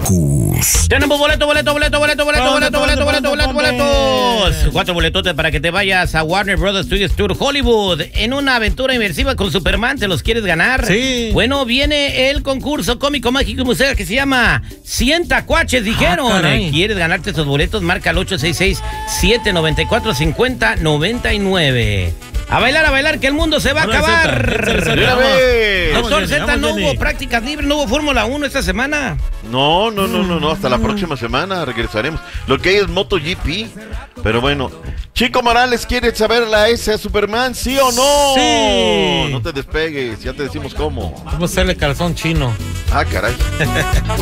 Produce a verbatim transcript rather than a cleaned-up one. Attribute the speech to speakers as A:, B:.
A: Focus.
B: Tenemos boleto, boleto, boleto, boleto, boleto, boleto, boleto, boleto, boleto, boletos. Cuatro boletotes para que te vayas a Warner Brothers Studios Tour Hollywood en una aventura inmersiva con Superman. ¿Te los quieres ganar?
C: Sí.
B: Bueno, viene el concurso cómico, mágico y musical que se llama cien tacuaches, dijeron.
C: Ah, caray.
B: ¿Quieres ganarte esos boletos? Marca al ocho seis seis, siete nueve cuatro, cinco cero nueve nueve. A bailar, a bailar, que el mundo se va a
C: Hola,
B: acabar.
C: Zeta, Zeta,
D: Mira, ve.
C: Vamos,
B: Doctor
C: Jenny,
B: Z,
C: vamos,
B: no
C: Jenny.
B: hubo prácticas libres, no hubo Fórmula uno esta semana.
D: No, no, no, no, no, hasta la próxima semana regresaremos. Lo que hay es MotoGP. Pero bueno, Chico Morales, ¿quieres saber la S a Superman? ¿Sí o no?
C: Sí.
D: No te despegues, ya te decimos cómo.
C: Vamos a hacerle calzón chino.
D: Ah, caray.